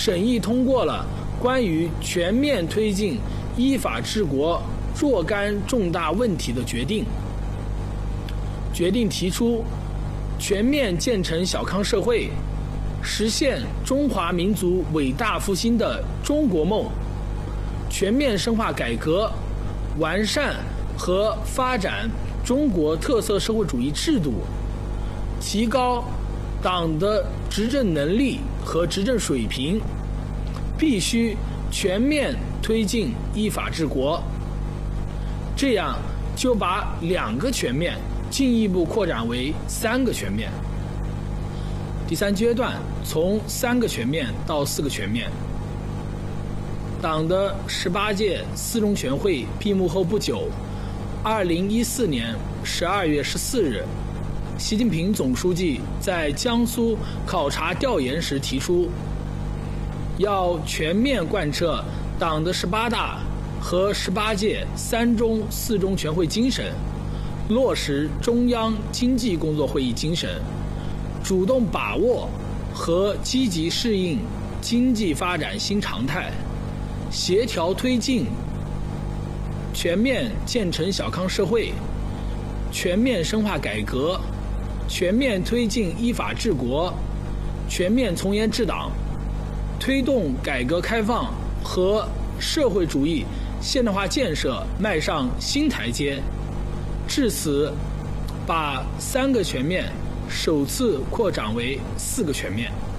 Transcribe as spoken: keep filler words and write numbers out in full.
审议通过了关于全面推进依法治国若干重大问题的决定，决定提出全面建成小康社会，实现中华民族伟大复兴的中国梦，全面深化改革，完善和发展中国特色社会主义制度，提高党的执政能力和执政水平，必须全面推进依法治国。这样就把两个全面进一步扩展为三个全面。第三阶段从三个全面到四个全面。党的十八届四中全会闭幕后不久，二零一四年十二月十四日，习近平总书记在江苏考察调研时提出，要全面贯彻党的十八大和十八届三中四中全会精神，落实中央经济工作会议精神，主动把握和积极适应经济发展新常态，协调推进全面建成小康社会，全面深化改革，全面推进依法治国，全面从严治党，推动改革开放和社会主义现代化建设迈上新台阶。至此，把三个全面首次扩展为四个全面。